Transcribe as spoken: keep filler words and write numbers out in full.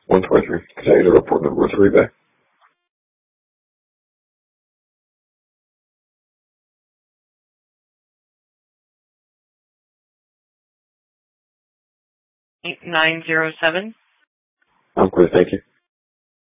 one twenty-three. Can I get a report number three back? eight nine zero seven. I'm clear, thank you.